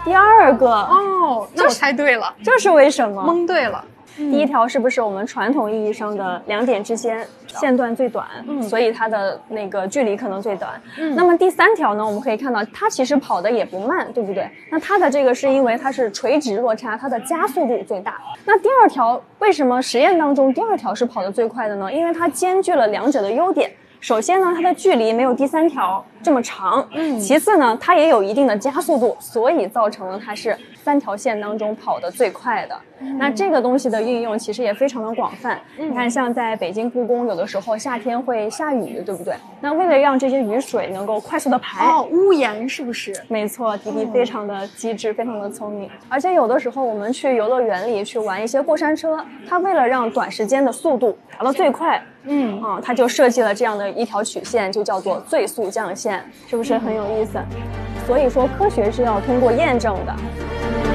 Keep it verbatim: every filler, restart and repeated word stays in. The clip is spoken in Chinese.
第二个哦，那我猜对了， 这是为什么？ 蒙对了。 第一条是不是我们传统意义上的两点之间线段最短，嗯，所以它的那个距离可能最短。嗯，那么第三条呢，我们可以看到它其实跑得也不慢，对不对？那它的这个是因为它是垂直落差，它的加速度最大。那第二条为什么实验当中第二条是跑得最快的呢？因为它兼具了两者的优点。首先呢，它的距离没有第三条这么长，嗯，其次呢，它也有一定的加速度，所以造成了它是三条线当中跑得最快的。嗯、那这个东西的运用其实也非常的广泛。嗯、你看，像在北京故宫，有的时候夏天会下雨，对不对？那为了让这些雨水能够快速的排， 哦，屋檐是不是？ 没错，迪迪非常的机智，嗯、非常的聪明。而且有的时候我们去游乐园里去玩一些过山车，它为了让短时间的速度达到最快。嗯啊，它就设计了这样的一条曲线，就叫做最速降线，是不是很有意思？所以说科学是要通过验证的。